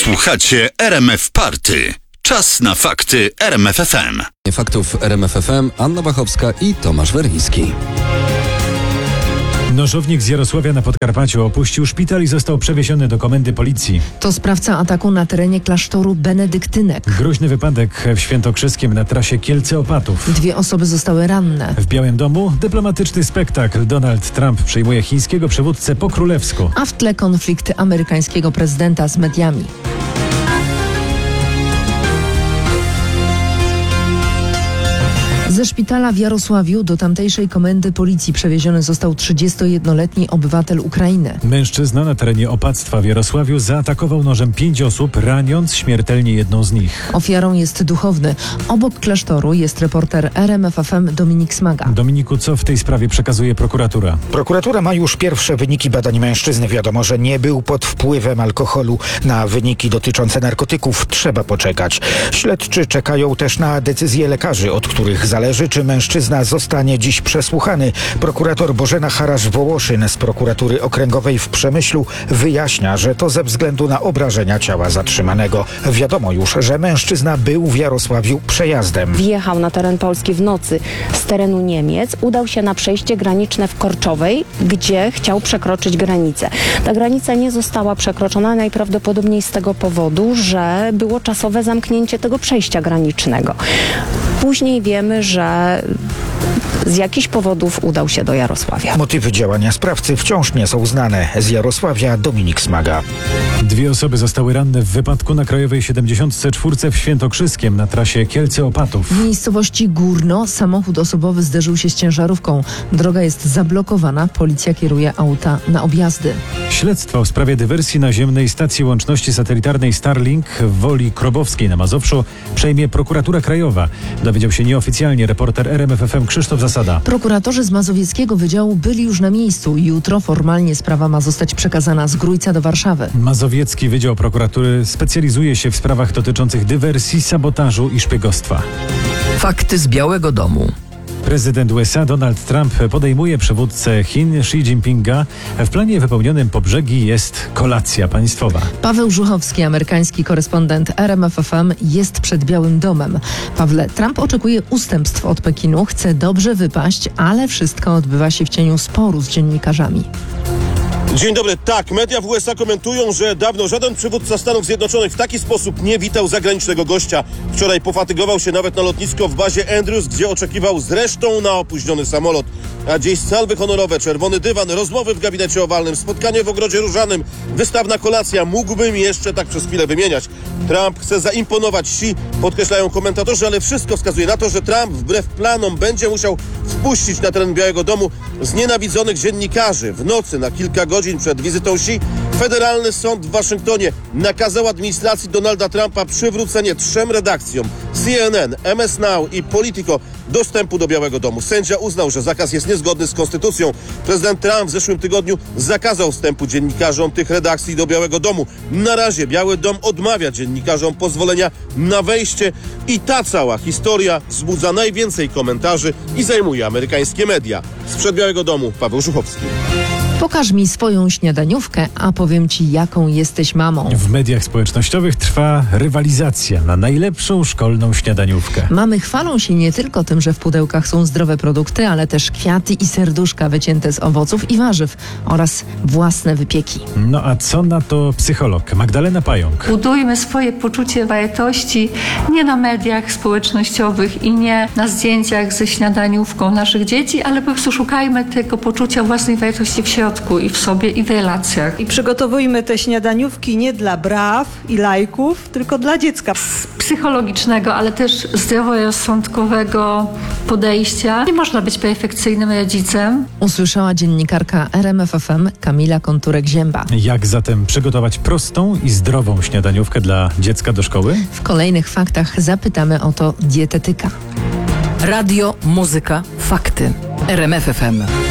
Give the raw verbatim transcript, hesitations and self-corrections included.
Słuchacie R M F Party. Czas na fakty R M F F M. Faktów R M F F M, Anna Wachowska i Tomasz Werliński. Nożownik z Jarosławia na Podkarpaciu opuścił szpital i został przewieziony do komendy policji. To sprawca ataku na terenie klasztoru benedyktynek. Groźny wypadek w Świętokrzyskiem na trasie Kielce-Opatów. Dwie osoby zostały ranne. W Białym Domu dyplomatyczny spektakl. Donald Trump przyjmuje chińskiego przywódcę po królewsku. A w tle konflikt amerykańskiego prezydenta z mediami. Ze szpitala w Jarosławiu do tamtejszej komendy policji przewieziony został trzydziestojednoletni obywatel Ukrainy. Mężczyzna na terenie opactwa w Jarosławiu zaatakował nożem pięć osób, raniąc śmiertelnie jedną z nich. Ofiarą jest duchowny. Obok klasztoru jest reporter R M F F M Dominik Smaga. Dominiku, co w tej sprawie przekazuje prokuratura? Prokuratura ma już pierwsze wyniki badań mężczyzny. Wiadomo, że nie był pod wpływem alkoholu. Na wyniki dotyczące narkotyków trzeba poczekać. Śledczy czekają też na decyzje lekarzy, od których zależy, czy mężczyzna zostanie dziś przesłuchany. Prokurator Bożena Harasz-Wołoszyn z prokuratury okręgowej w Przemyślu wyjaśnia, że to ze względu na obrażenia ciała zatrzymanego. Wiadomo już, że mężczyzna był w Jarosławiu przejazdem. Wjechał na teren Polski w nocy z terenu Niemiec, udał się na przejście graniczne w Korczowej, gdzie chciał przekroczyć granicę. Ta granica nie została przekroczona najprawdopodobniej z tego powodu, że było czasowe zamknięcie tego przejścia granicznego. Później wiemy, że z jakichś powodów udał się do Jarosławia. Motywy działania sprawcy wciąż nie są znane. Z Jarosławia Dominik Smaga. Dwie osoby zostały ranne w wypadku na Krajowej siedemdziesiąt cztery w Świętokrzyskiem na trasie Kielce-Opatów. W miejscowości Górno samochód osobowy zderzył się z ciężarówką. Droga jest zablokowana. Policja kieruje auta na objazdy. Śledztwo w sprawie dywersji naziemnej stacji łączności satelitarnej Starlink w Woli Krobowskiej na Mazowszu przejmie prokuratura krajowa. Dowiedział się nieoficjalnie reporter R M F F M Krzysztof Zasada. Prokuratorzy z Mazowieckiego Wydziału byli już na miejscu. Jutro formalnie sprawa ma zostać przekazana z Grójca do Warszawy. Mazowiecki Wydział Prokuratury specjalizuje się w sprawach dotyczących dywersji, sabotażu i szpiegostwa. Fakty z Białego Domu. Prezydent U S A Donald Trump podejmuje przywódcę Chin Xi Jinpinga. W planie wypełnionym po brzegi jest kolacja państwowa. Paweł Żuchowski, amerykański korespondent R M F F M, jest przed Białym Domem. Pawle, Trump oczekuje ustępstw od Pekinu, chce dobrze wypaść, ale wszystko odbywa się w cieniu sporu z dziennikarzami. Dzień dobry. Tak, media w U S A komentują, że dawno żaden przywódca Stanów Zjednoczonych w taki sposób nie witał zagranicznego gościa. Wczoraj pofatygował się nawet na lotnisko w bazie Andrews, gdzie oczekiwał zresztą na opóźniony samolot. A dziś salwy honorowe, czerwony dywan, rozmowy w gabinecie owalnym, spotkanie w ogrodzie różanym, wystawna kolacja. Mógłbym jeszcze tak przez chwilę wymieniać. Trump chce zaimponować Xi, podkreślają komentatorzy, ale wszystko wskazuje na to, że Trump wbrew planom będzie musiał wpuścić na teren Białego Domu znienawidzonych dziennikarzy. W nocy na kilka godzin przed wizytą Xi federalny sąd w Waszyngtonie nakazał administracji Donalda Trumpa przywrócenie trzem redakcjom C N N, M S Now i Politico dostępu do Białego Domu. Sędzia uznał, że zakaz jest niezgodny z konstytucją. Prezydent Trump w zeszłym tygodniu zakazał wstępu dziennikarzom tych redakcji do Białego Domu. Na razie Biały Dom odmawia dziennikarzom pozwolenia na wejście i ta cała historia wzbudza najwięcej komentarzy i zajmuje amerykańskie media. Sprzed Białego Domu Paweł Żuchowski. Pokaż mi swoją śniadaniówkę, a powiem ci, jaką jesteś mamą. W mediach społecznościowych trwa rywalizacja na najlepszą szkolną śniadaniówkę. Mamy chwalą się nie tylko tym, że w pudełkach są zdrowe produkty, ale też kwiaty i serduszka wycięte z owoców i warzyw oraz własne wypieki. No a co na to psycholog Magdalena Pająk? Budujmy swoje poczucie wartości nie na mediach społecznościowych i nie na zdjęciach ze śniadaniówką naszych dzieci, ale po prostu szukajmy tego poczucia własnej wartości w środku i w sobie, i w relacjach. I przygotowujmy te śniadaniówki nie dla braw i lajków, tylko dla dziecka. Z psychologicznego, ale też zdroworozsądkowego podejścia. Nie można być perfekcyjnym rodzicem. Usłyszała dziennikarka R M F F M Kamila Konturek-Zięba. Jak zatem przygotować prostą i zdrową śniadaniówkę dla dziecka do szkoły? W kolejnych faktach zapytamy o to dietetyka. Radio, muzyka, fakty. R M F F M.